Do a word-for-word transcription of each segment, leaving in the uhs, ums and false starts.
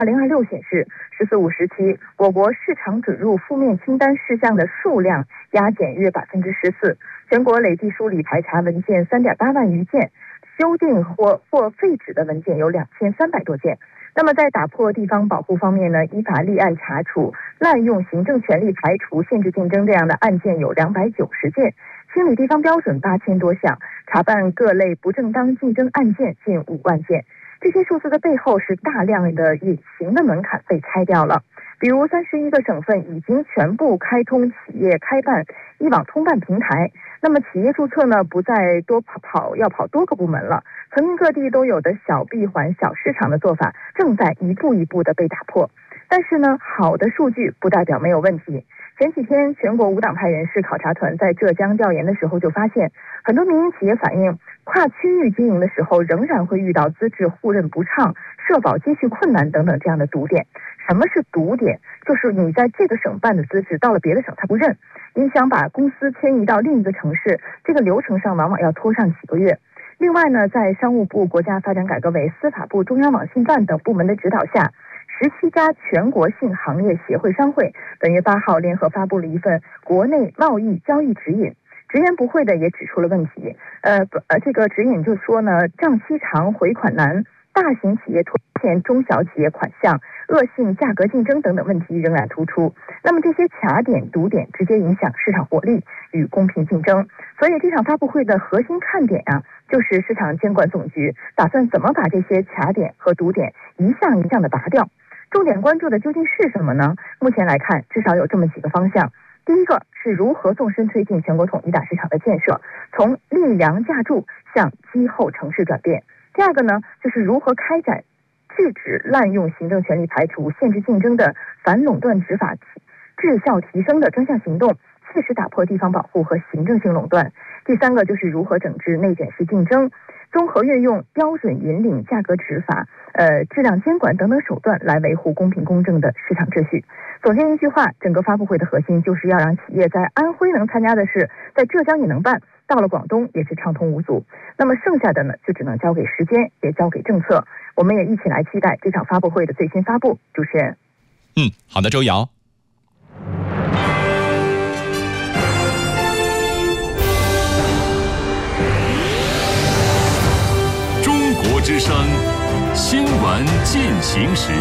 二零二六显示，十四五时期，我国市场准入负面清单事项的数量压减约百分之十四，全国累计梳理排查文件三点八万余件，修订或或废止的文件有两千三百多件。那么在打破地方保护方面呢，依法立案查处滥用行政权力排除、限制竞争这样的案件有两百九十件，清理地方标准八千多项，查办各类不正当竞争案件近五万件。这些数字的背后是大量的隐形的门槛被拆掉了，比如三十一个省份已经全部开通企业开办一网通办平台，那么企业注册呢不再多跑跑要跑多个部门了，全民各地都有的小闭环小市场的做法正在一步一步的被打破。但是呢，好的数据不代表没有问题。前几天全国无党派人士考察团在浙江调研的时候就发现，很多民营企业反映跨区域经营的时候仍然会遇到资质互认不畅、社保接续困难等等这样的堵点。什么是堵点？就是你在这个省办的资质到了别的省他不认，你想把公司迁移到另一个城市，这个流程上往往要拖上几个月。另外呢，在商务部、国家发展改革委、司法部、中央网信办等部门的指导下，十七家全国性行业协会商会本月八号联合发布了一份国内贸易交易指引。直言不讳的也指出了问题，呃呃，这个指引就说呢，账期长、回款难、大型企业拖欠中小企业款项、恶性价格竞争等等问题仍然突出。那么这些卡点、堵点直接影响市场活力与公平竞争。所以这场发布会的核心看点啊，就是市场监管总局打算怎么把这些卡点和堵点一项一项的拔掉。重点关注的究竟是什么呢？目前来看，至少有这么几个方向。第一个是如何纵深推进全国统一大市场的建设，从立粮架筑向基后城市转变。第二个呢，就是如何开展制止滥用行政权力排除、限制竞争的反垄断执法质效提升的专项行动，切实打破地方保护和行政性垄断。第三个就是如何整治内卷式竞争，综合运用标准引领、价格执法、呃质量监管等等手段来维护公平公正的市场秩序。总结一句话，整个发布会的核心就是要让企业在安徽能参加的事，在浙江也能办，到了广东也是畅通无阻。那么剩下的呢，就只能交给时间，也交给政策。我们也一起来期待这场发布会的最新发布。主持人， 嗯，好的，周瑶。 中国之声新闻进行时。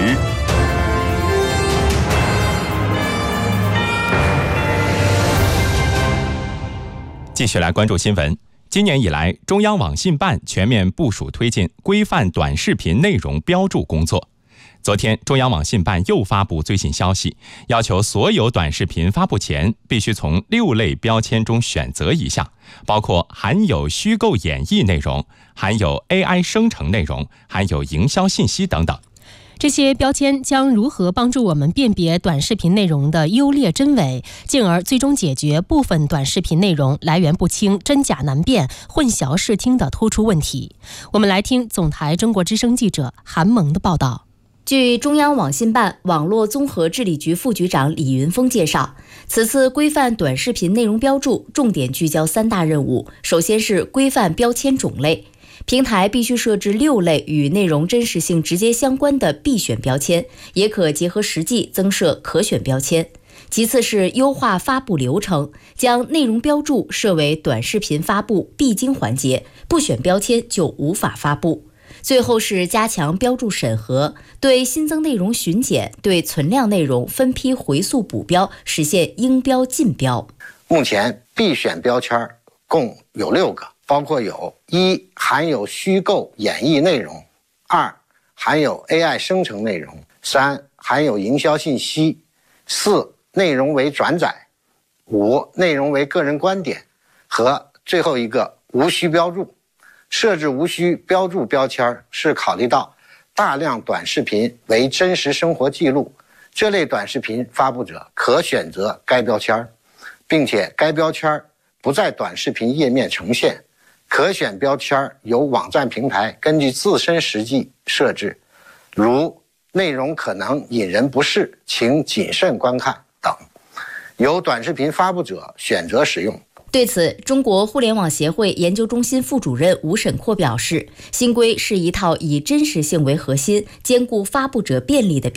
继续来关注新闻。今年以来，中央网信办全面部署推进规范短视频内容标注工作。昨天，中央网信办又发布最新消息，要求所有短视频发布前必须从六类标签中选择一项，包括含有虚构演绎内容、含有 A I 生成内容、含有营销信息等等。 这些标签将如何帮助我们辨别短视频内容的优劣真伪，进而最终解决部分短视频内容来源不清、真假难辨、混淆视听的突出问题？我们来听总台中国之声记者韩萌的报道。 据中央网信办网络综合治理局副局长李云峰介绍，此次规范短视频内容标注重点聚焦三大任务。首先是规范标签种类，平台必须设置六类与内容真实性直接相关的必选标签，也可结合实际增设可选标签。其次是优化发布流程，将内容标注设为短视频发布必经环节，不选标签就无法发布。最后是加强标注审核，对新增内容巡检，对存量内容分批回溯补标，实现应标尽标。 目前必选标签共有六个，包括有一含有虚构演绎内容，二含有 A I 生成内容，三含有营销信息，四内容为转载，五内容为个人观点，和最后一个无需标注。设置无需标注标签是考虑到大量短视频为真实生活记录，这类短视频发布者可选择该标签，并且该标签不在短视频页面呈现，可选标签由网站平台根据自身实际设置，如内容可能引人不适，请谨慎观看等，由短视频发布者选择使用。 对此，中国互联网协会研究中心副主任吴沈阔表示，新规是一套以真实性为核心、兼顾发布者便利的标